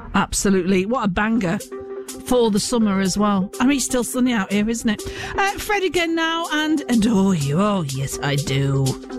Absolutely. What a banger for the summer as well. I mean, it's still sunny out here, isn't it? Fred again now, and adore you. Oh, yes, I do.